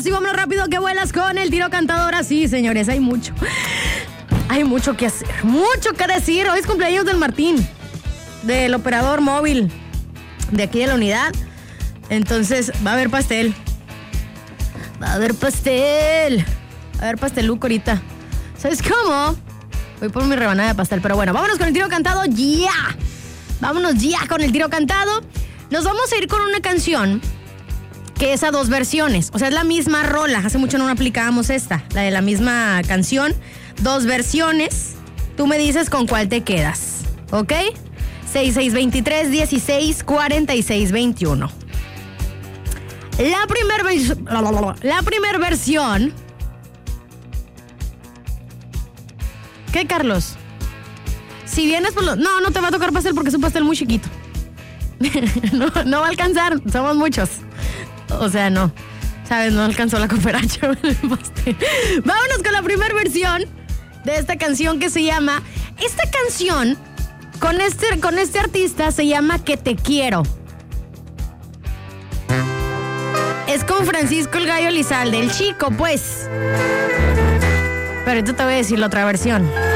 ahora sí, vámonos rápido que vuelas con el tiro cantador. Sí, señores, hay mucho que hacer, mucho que decir. Hoy es cumpleaños del Martín, del operador móvil de aquí de la unidad. Entonces va a haber pastel. Va a haber pasteluco ahorita. ¿Sabes cómo? Voy por mi rebanada de pastel, pero bueno, vámonos con el tiro cantado ya. Vámonos ya con el tiro cantado. Nos vamos a ir con una canción que es a dos versiones. O sea, es la misma rola. Hace mucho no aplicábamos esta, la de la misma canción. Dos versiones. Tú me dices con cuál te quedas, ¿ok? 6623-164621. La primer versión. ¿Qué, Carlos? Si vienes por no te va a tocar pastel porque es un pastel muy chiquito. no va a alcanzar, somos muchos. O sea, no. ¿Sabes? No alcanzó la cooperacha. Vámonos con la primera versión de esta canción que se llama... Esta canción con este artista se llama Que Te Quiero. Es con Francisco el Gallo Elizalde, el chico, pues. Pero ahorita te voy a decir la otra versión.